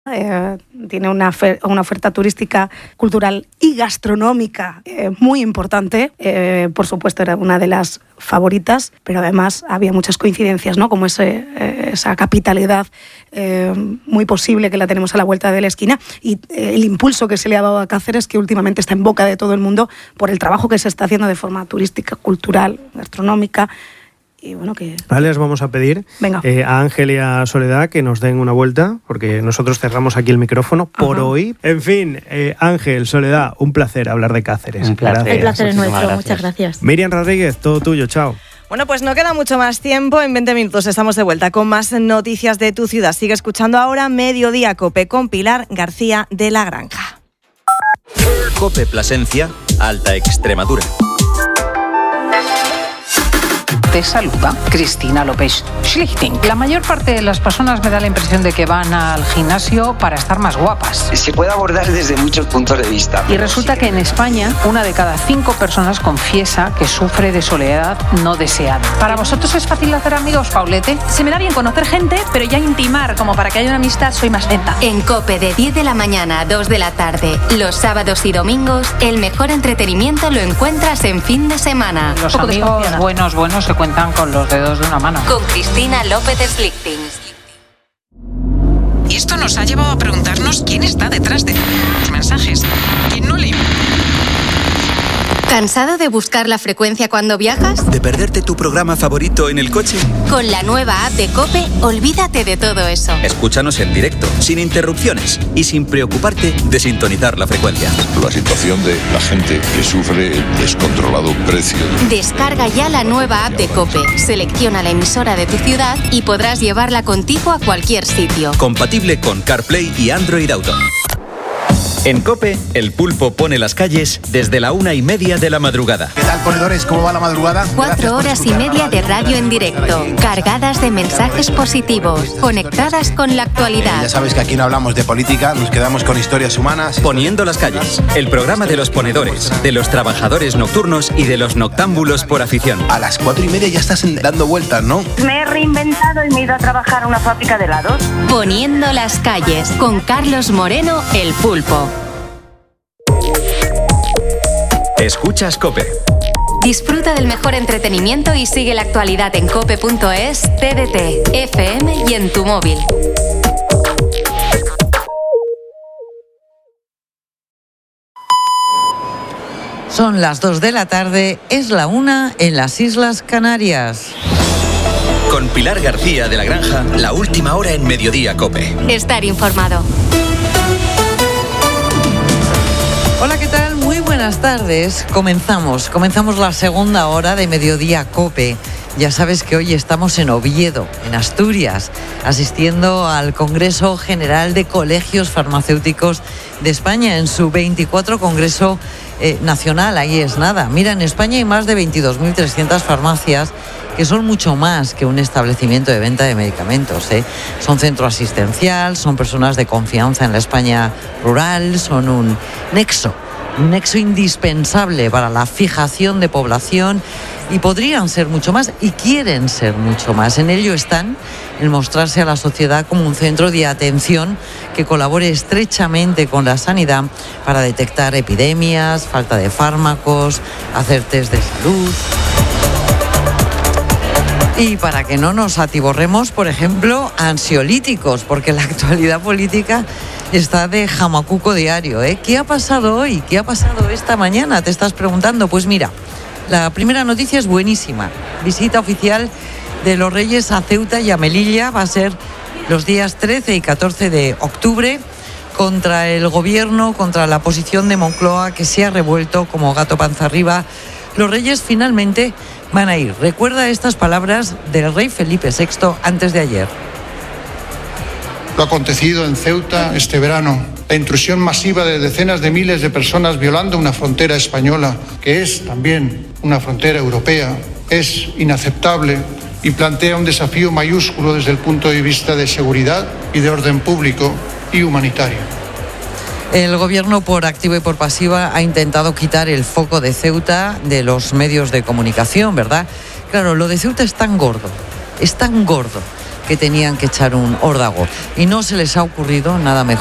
Tiene una oferta turística, cultural y gastronómica muy importante. Por supuesto era una de las favoritas, pero además había muchas coincidencias, ¿no? Como esa capitalidad muy posible que la tenemos a la vuelta de la esquina, y el impulso que se le ha dado a Cáceres, que últimamente está en boca de todo el mundo por el trabajo que se está haciendo de forma turística, cultural, gastronómica. Y bueno, que... Vale, les vamos a pedir a Ángel y a Soledad que nos den una vuelta, porque nosotros cerramos aquí el micrófono por hoy. En fin, Ángel, Soledad, un placer hablar de Cáceres. Un placer. El placer es nuestro, gracias. Muchas gracias. Miriam Rodríguez, todo tuyo, chao. Bueno, pues no queda mucho más tiempo. En 20 minutos estamos de vuelta con más noticias de tu ciudad. Sigue escuchando ahora Mediodía COPE con Pilar García de la Granja. COPE Plasencia, Alta Extremadura. Te saluda Cristina López Schlichting. La mayor parte de las personas me da la impresión de que van al gimnasio para estar más guapas. Se puede abordar desde muchos puntos de vista. Y resulta que en España, 1 de cada 5 personas confiesa que sufre de soledad no deseada. ¿Para vosotros es fácil hacer amigos, Paulete? Se me da bien conocer gente, pero ya intimar, como para que haya una amistad, soy más lenta. En COPE de 10 de la mañana a 2 de la tarde, los sábados y domingos, el mejor entretenimiento lo encuentras en fin de semana. Los amigos buenos se cuentan con los dedos de una mano. Con Cristina López Schlichting. Y esto nos ha llevado a preguntarnos quién está detrás de los mensajes. ¿Quién no le... ¿Cansado de buscar la frecuencia cuando viajas? ¿De perderte tu programa favorito en el coche? Con la nueva app de COPE, olvídate de todo eso. Escúchanos en directo, sin interrupciones y sin preocuparte de sintonizar la frecuencia. La situación de la gente que sufre el descontrolado precio. Descarga ya la nueva app de COPE, selecciona la emisora de tu ciudad y podrás llevarla contigo a cualquier sitio. Compatible con CarPlay y Android Auto. En COPE, el pulpo pone las calles desde la 1:30 de la madrugada. ¿Qué tal, ponedores? ¿Cómo va la madrugada? 4 horas y media de radio en directo, cargadas de mensajes positivos, conectadas con la actualidad. Ya sabes que aquí no hablamos de política, nos quedamos con historias humanas. Poniendo las calles, el programa de los ponedores, de los trabajadores nocturnos y de los noctámbulos por afición. A las 4:30 ya estás dando vueltas, ¿no? Me he reinventado y me he ido a trabajar a una fábrica de helados. Poniendo las calles, con Carlos Moreno, el pulpo. Escuchas COPE. Disfruta del mejor entretenimiento y sigue la actualidad en cope.es, TDT, FM y en tu móvil. Son las 2 de la tarde, es la 1 en las Islas Canarias. Con Pilar García de la Granja, la última hora en Mediodía COPE. Estar informado. Hola, ¿qué tal? Muy buenas tardes. Comenzamos la segunda hora de Mediodía COPE. Ya sabes que hoy estamos en Oviedo, en Asturias, asistiendo al Congreso General de Colegios Farmacéuticos de España en su 24 Congreso Nacional. Ahí es nada. Mira, en España hay más de 22.300 farmacias, que son mucho más que un establecimiento de venta de medicamentos, ¿eh? Son centro asistencial, son personas de confianza en la España rural, son un nexo indispensable para la fijación de población y podrían ser mucho más y quieren ser mucho más. En ello están, en mostrarse a la sociedad como un centro de atención que colabore estrechamente con la sanidad para detectar epidemias, falta de fármacos, hacer test de salud. Y para que no nos atiborremos, por ejemplo, ansiolíticos, porque la actualidad política está de jamacuco diario, ¿eh? ¿Qué ha pasado hoy? ¿Qué ha pasado esta mañana? Te estás preguntando. Pues mira, la primera noticia es buenísima. Visita oficial de los Reyes a Ceuta y a Melilla. Va a ser los días 13 y 14 de octubre contra el gobierno, contra la posición de Moncloa, que se ha revuelto como gato panza arriba. Los Reyes finalmente van a ir. Recuerda estas palabras del rey Felipe VI antes de ayer. Lo acontecido en Ceuta este verano, la intrusión masiva de decenas de miles de personas violando una frontera española, que es también una frontera europea, es inaceptable y plantea un desafío mayúsculo desde el punto de vista de seguridad y de orden público y humanitario. El gobierno, por activa y por pasiva, ha intentado quitar el foco de Ceuta de los medios de comunicación, ¿verdad? Claro, lo de Ceuta es tan gordo, que tenían que echar un órdago. Y no se les ha ocurrido nada mejor